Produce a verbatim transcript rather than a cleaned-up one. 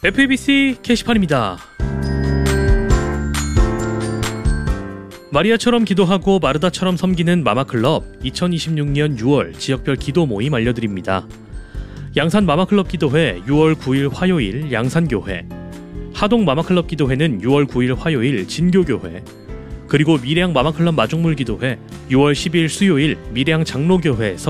에프이비씨 게시판입니다. 마리아처럼 기도하고 마르다처럼 섬기는 마마클럽 이천이십육년 유월 지역별 기도 모임 알려드립니다. 양산 마마클럽 기도회 유월 구일 화요일 양산교회, 하동 마마클럽 기도회는 유월 구일 화요일 진교교회, 그리고 밀양 마마클럽 마중물 기도회 유월 십일 수요일 밀양 장로교회에서